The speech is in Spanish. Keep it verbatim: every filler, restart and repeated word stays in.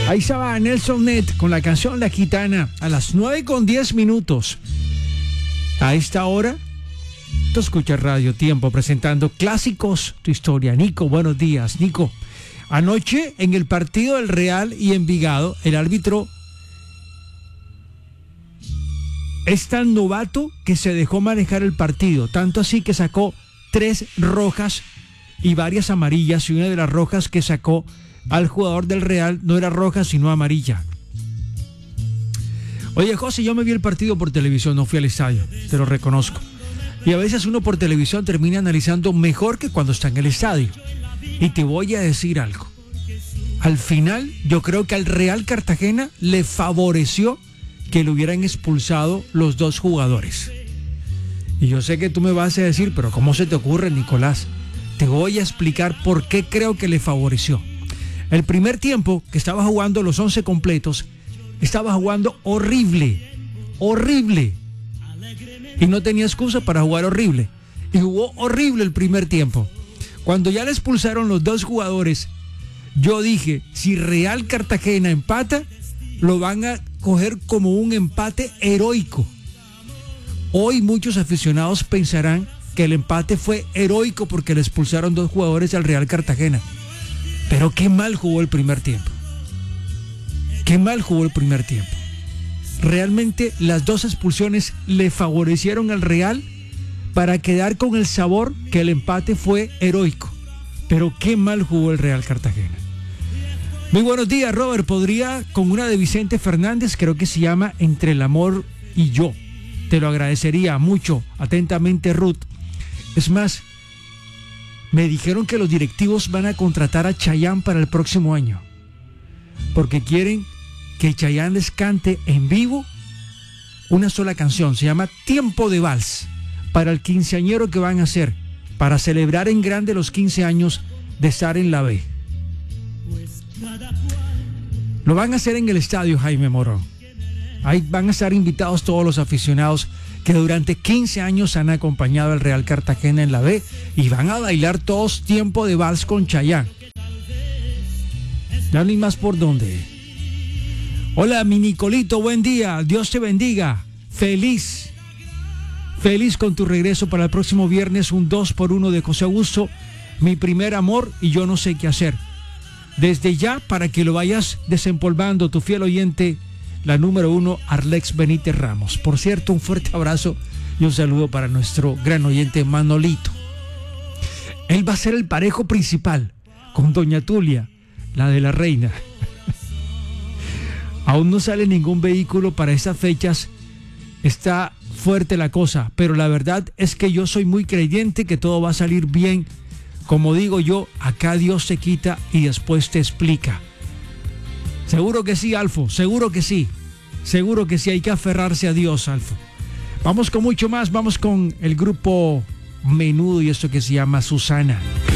Ahí estaba Nelson Net con la canción La Gitana a las nueve con diez minutos. A esta hora, tú escuchas Radio Tiempo presentando Clásicos, tu historia. Nico, buenos días. Nico, anoche en el partido del Real y Envigado, el árbitro es tan novato que se dejó manejar el partido, tanto así que sacó tres rojas y varias amarillas, y una de las rojas que sacó al jugador del Real no era roja sino amarilla. Oye, José, yo me vi el partido por televisión, no fui al estadio, te lo reconozco. Y a veces uno por televisión termina analizando mejor que cuando está en el estadio. Y te voy a decir algo. Al final, yo creo que al Real Cartagena le favoreció que le hubieran expulsado los dos jugadores. Y yo sé que tú me vas a decir, pero ¿cómo se te ocurre, Nicolás? Te voy a explicar por qué creo que le favoreció. El primer tiempo, que estaba jugando los once completos, estaba jugando horrible, horrible. Y no tenía excusa para jugar horrible. Y jugó horrible el primer tiempo. Cuando ya le expulsaron los dos jugadores, yo dije, si Real Cartagena empata, lo van a coger como un empate heroico. Hoy muchos aficionados pensarán que el empate fue heroico porque le expulsaron dos jugadores al Real Cartagena. Pero qué mal jugó el primer tiempo. Qué mal jugó el primer tiempo. Realmente las dos expulsiones le favorecieron al Real para quedar con el sabor que el empate fue heroico. Pero qué mal jugó el Real Cartagena. Muy buenos días, Robert. ¿Podría con una de Vicente Fernández? Creo que se llama Entre el amor y yo. Te lo agradecería mucho. Atentamente, Ruth. Es más, me dijeron que los directivos van a contratar a Chayanne para el próximo año, porque quieren que Chayanne les cante en vivo una sola canción. Se llama Tiempo de Vals, para el quinceañero que van a hacer, para celebrar en grande los quince años de estar en la B. Lo van a hacer en el estadio Jaime Morón. Ahí van a estar invitados todos los aficionados que durante quince años han acompañado al Real Cartagena en la B, y van a bailar todos Tiempo de Vals con Chayanne. Ya ni más por dónde. Hola, mi Nicolito, buen día, Dios te bendiga. Feliz, feliz con tu regreso para el próximo viernes, un dos por uno de José Augusto, mi primer amor y yo no sé qué hacer. Desde ya, para que lo vayas desempolvando, tu fiel oyente, la número uno, Arlex Benítez Ramos. Por cierto, un fuerte abrazo y un saludo para nuestro gran oyente Manolito. Él va a ser el parejo principal con doña Tulia, la de la reina. Aún no sale ningún vehículo para estas fechas. Está fuerte la cosa, pero la verdad es que yo soy muy creyente que todo va a salir bien. Como digo yo, acá Dios se quita y después te explica. Seguro que sí, Alfo, seguro que sí. Seguro que sí, hay que aferrarse a Dios, Alfo. Vamos con mucho más, vamos con el grupo Menudo y esto que se llama Susana.